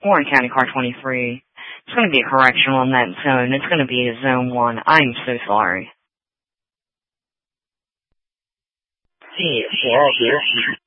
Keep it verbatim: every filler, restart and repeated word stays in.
Warren County Car twenty-three. It's going to be a correction on that zone. It's going to be a zone one. I'm so sorry. Hey, Cheryl here.